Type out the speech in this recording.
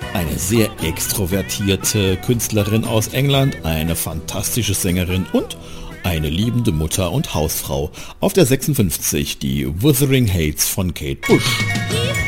Eine sehr extrovertierte Künstlerin aus England, eine fantastische Sängerin und eine liebende Mutter und Hausfrau. Auf der 56 die Wuthering Heights von Kate Bush.